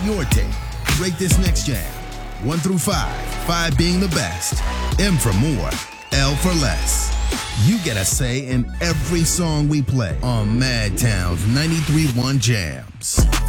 Your take. Rate this next jam. 1 through 5. 5 being the best. M for more. L for less. You get a say in every song we play on Madtown's 93.1 Jams.